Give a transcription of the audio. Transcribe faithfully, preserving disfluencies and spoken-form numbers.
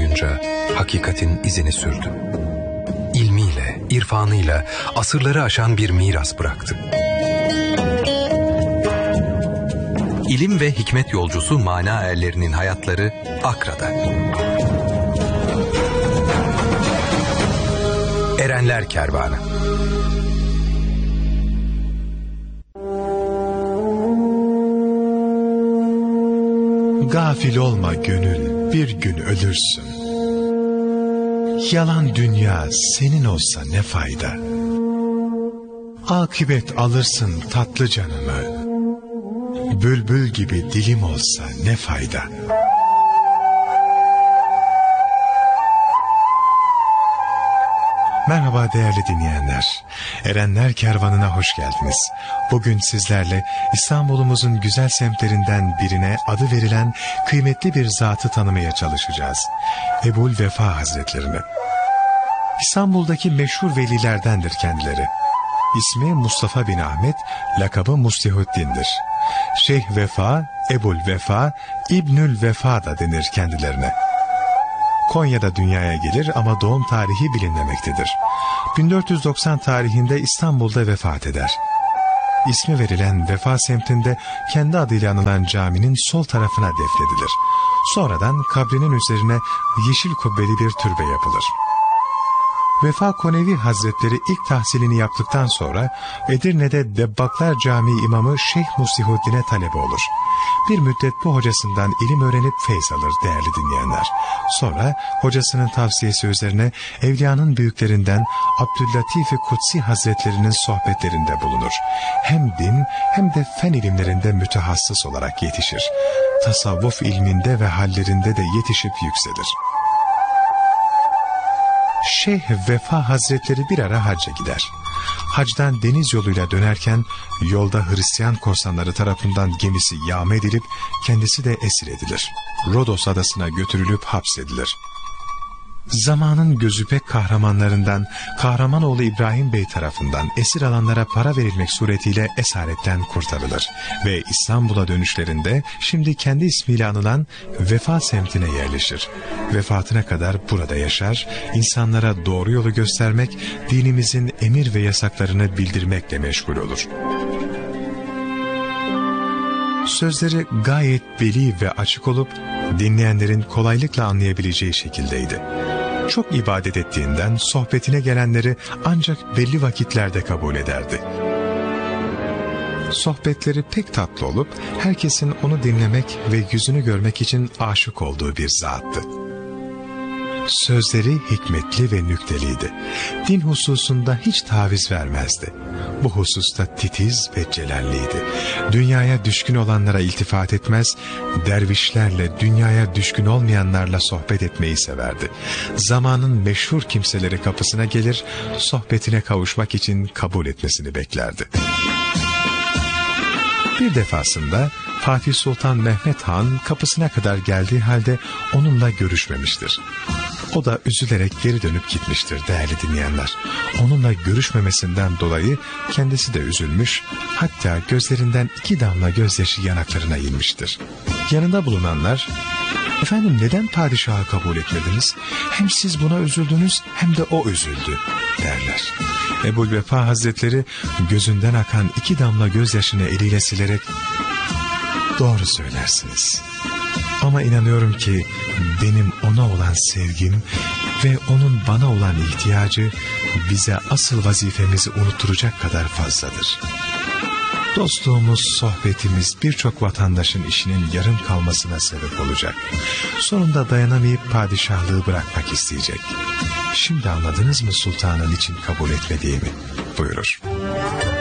boyunca hakikatin izini sürdü. İlmiyle, irfanıyla asırları aşan bir miras bıraktı. İlim ve hikmet yolcusu mana erlerinin hayatları Akra'da. Erenler Kervanı. Gafil olma gönül, bir gün ölürsün. Yalan dünya senin olsa ne fayda? Akıbet alırsın tatlı canımı. Bülbül gibi dilim olsa ne fayda? Merhaba değerli dinleyenler. Erenler Kervanı'na hoş geldiniz. Bugün sizlerle İstanbul'umuzun güzel semtlerinden birine adı verilen kıymetli bir zatı tanımaya çalışacağız. Ebul Vefa Hazretlerini. İstanbul'daki meşhur velilerdendir kendileri. İsmi Mustafa bin Ahmet, lakabı Mustihuddin'dir. Şeyh Vefa, Ebul Vefa, İbnül Vefa da denir kendilerine. Konya'da dünyaya gelir ama doğum tarihi bilinmemektedir. bin dört yüz doksan tarihinde İstanbul'da vefat eder. İsmi verilen Vefa semtinde kendi adıyla anılan caminin sol tarafına defnedilir. Sonradan kabrinin üzerine yeşil kubbeli bir türbe yapılır. Vefa Konevi Hazretleri ilk tahsilini yaptıktan sonra Edirne'de Debbaklar Camii imamı Şeyh Mustihuddin'e talebe olur. Bir müddet bu hocasından ilim öğrenip feyz alır değerli dinleyenler. Sonra hocasının tavsiyesi üzerine evliyanın büyüklerinden Abdüllatif-i Kutsi Hazretlerinin sohbetlerinde bulunur. Hem din hem de fen ilimlerinde mütehassıs olarak yetişir. Tasavvuf ilminde ve hallerinde de yetişip yükselir. Şeyh Vefa Hazretleri bir ara hacca gider. Hacdan deniz yoluyla dönerken yolda Hristiyan korsanları tarafından gemisi yağma edilip kendisi de esir edilir. Rodos adasına götürülüp hapsedilir. Zamanın gözüpek kahramanlarından Kahramanoğlu İbrahim Bey tarafından esir alanlara para verilmek suretiyle esaretten kurtarılır ve İstanbul'a dönüşlerinde şimdi kendi ismiyle anılan Vefa semtine yerleşir. Vefatına kadar burada yaşar, insanlara doğru yolu göstermek, dinimizin emir ve yasaklarını bildirmekle meşgul olur. Sözleri gayet beli ve açık olup dinleyenlerin kolaylıkla anlayabileceği şekildeydi. Çok ibadet ettiğinden sohbetine gelenleri ancak belli vakitlerde kabul ederdi. Sohbetleri pek tatlı olup herkesin onu dinlemek ve yüzünü görmek için aşık olduğu bir zattı. Sözleri hikmetli ve nükteliydi. Din hususunda hiç taviz vermezdi. Bu hususta titiz ve celalliydi. Dünyaya düşkün olanlara iltifat etmez, dervişlerle dünyaya düşkün olmayanlarla sohbet etmeyi severdi. Zamanın meşhur kimseleri kapısına gelir, sohbetine kavuşmak için kabul etmesini beklerdi. Bir defasında Fatih Sultan Mehmet Han kapısına kadar geldiği halde onunla görüşmemiştir. O da üzülerek geri dönüp gitmiştir değerli dinleyenler. Onunla görüşmemesinden dolayı kendisi de üzülmüş, hatta gözlerinden iki damla gözyaşı yanaklarına inmiştir. Yanında bulunanlar, "Efendim neden padişahı kabul etmediniz? Hem siz buna üzüldünüz hem de o üzüldü," derler. Ebul Vefa Hazretleri gözünden akan iki damla gözyaşını eliyle silerek, "Doğru söylersiniz. Ama inanıyorum ki benim ona olan sevgim ve onun bana olan ihtiyacı bize asıl vazifemizi unutturacak kadar fazladır. Dostluğumuz, sohbetimiz birçok vatandaşın işinin yarım kalmasına sebep olacak. Sonunda dayanamayıp padişahlığı bırakmak isteyecek. Şimdi anladınız mı sultanın için kabul etmediğimi?" buyurur.